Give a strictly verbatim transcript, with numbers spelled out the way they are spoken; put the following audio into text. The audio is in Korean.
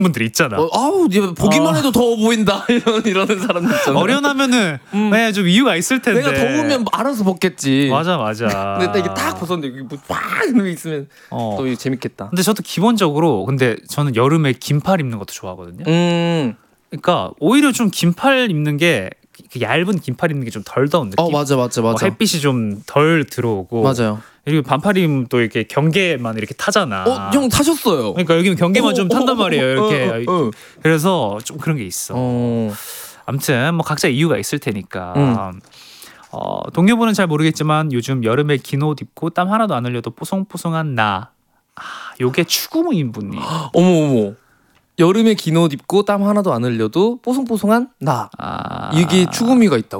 분들 있잖아. 어, 아우 보기만 어. 해도 더워 보인다 이런 이러는 사람들 있잖아. 어련하면은 음. 네, 좀 이유가 있을 텐데. 내가 더우면 알아서 벗겠지. 맞아 맞아. 근데 딱 이게 딱 벗었는데 여기 뭐막 이런 게 있으면 어. 또 재밌겠다. 근데 저도 기본적으로 근데 저는 여름에 긴팔 입는 것도 좋아하거든요. 음. 그러니까 오히려 좀 긴팔 입는 게 그 얇은 긴팔 입는 게 좀 덜 더운 느낌. 어 맞아 맞아 뭐 맞아. 햇빛이 좀 덜 들어오고. 맞아요. 그리고 반팔 입으면 또 이렇게 경계만 이렇게 타잖아. 어 형 타셨어요. 그러니까 여기는 경계만 어, 좀 어, 탄단 어, 말이에요. 이렇게. 어, 어, 어. 그래서 좀 그런 게 있어. 어. 아무튼 뭐 각자 이유가 있을 테니까. 음. 어, 동료분은 잘 모르겠지만 요즘 여름에 긴 옷 입고 땀 하나도 안 흘려도 뽀송뽀송한 나. 아, 요게 추구무인 분이. 어머 어머. 여름에 긴 옷 입고 땀 하나도 안 흘려도 뽀송뽀송한 나. 아, 이게 추구미가 있다고.